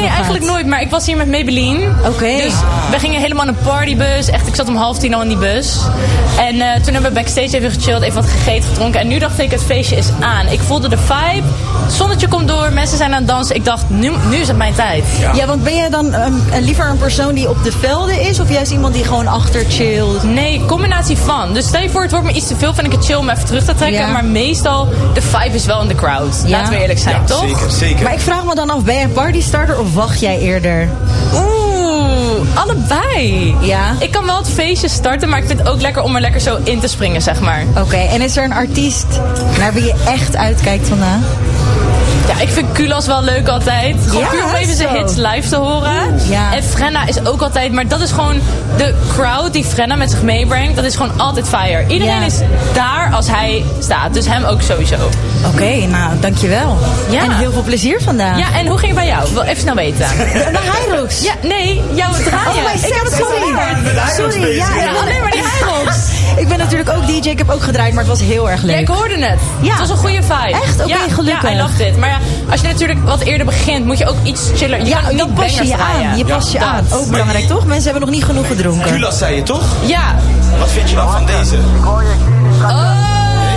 Nee, eigenlijk nooit. Maar ik was hier met Maybelline. Oké. Dus we gingen helemaal in een partybus. Echt, ik zat om 9:30 al in die bus. En toen hebben we backstage even gechilled, even wat gegeten, gedronken. En nu dacht ik, het feestje is aan. Ik voelde de vibe. Zonnetje komt door, mensen zijn aan het dansen. Ik dacht, nu is het mijn tijd. Ja, want ben jij dan liever een persoon die op de velden is? Of juist iemand die gewoon achter chillt? Nee, combinatie van. Dus stel je voor, het wordt me iets te veel, vind ik het chill om even terug te trekken. Ja. Maar meestal, de vibe is wel in de crowd. Ja. Laten we eerlijk zijn, toch? Zeker. Maar ik vraag me dan af, ben jij een partystarter of wacht jij eerder? Allebei. Ja. Ik kan wel het feestje starten, maar ik vind het ook lekker om er lekker zo in te springen, zeg maar. Oké, en is er een artiest naar wie je echt uitkijkt vandaag? Ja, ik vind Kulas wel leuk altijd. Gewoon puur om even zijn hits live te horen. Ja. En Frenna is ook altijd, maar dat is gewoon de crowd die Frenna met zich meebrengt. Dat is gewoon altijd fire. Iedereen is daar als hij staat, dus hem ook sowieso. Oké, nou, dankjewel. Ja. En heel veel plezier vandaag. Ja, en hoe ging het bij jou? Ik wil even snel weten. Naar Hyrox. Ja, nee, jouw draaien. Oh, Ik heb het sorry. Ja, alleen maar die Hyrox. Ik ben natuurlijk ook DJ, ik heb ook gedraaid, maar het was heel erg leuk. Ja, ik hoorde het. Ja. Het was een goede vibe. Echt? Oké, gelukkig. Ja, I loved it. Maar ja, als je natuurlijk wat eerder begint, moet je ook iets chiller. Je kan dan niet pas je bangers je draaien. aan. Je past je aan. Ook belangrijk, toch? Mensen hebben nog niet genoeg gedronken. Kulas zei je toch? Ja. Wat vind je dan van deze? Oh.